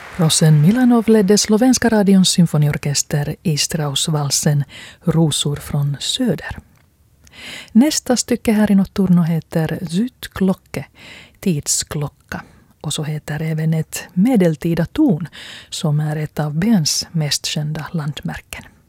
Rosen Milanov ledde slovenska radions symfoniorkester i Strauss-valsen Rosor från söder. Nästa stycke här i Notturno heter Zytklocke, tidsklocka. Och så heter även ett medeltida ton som är ett av Bens mest kända landmärken.